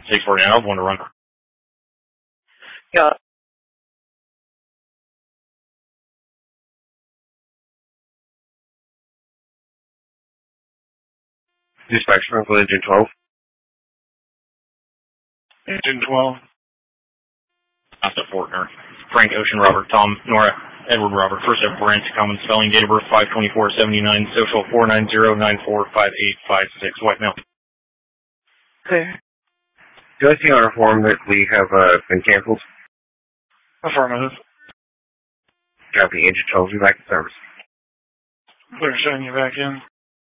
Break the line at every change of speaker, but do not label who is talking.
649, I was one to run.
Yeah.
Dispatch, Franklin, Engine 12.
Engine 12.
After Fortner. Frank, Ocean, Robert, Tom, Nora, Edward, Robert. First ever branch, common spelling, date of birth 5/24/79, social 490945856, white male.
Clear.
Do I see on our form that we have been canceled?
Affirmative.
Copy, Engine 12, be back in service.
Clear, showing you back in.